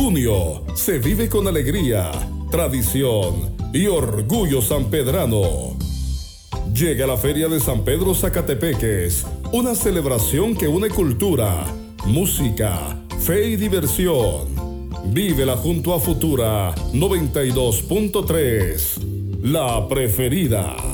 junio se vive con alegría, tradición y orgullo sanpedrano. Llega la Feria de San Pedro Zacatepeques, una celebración que une cultura, música, fe y diversión. Vívela junto a Futura 92.3, la preferida.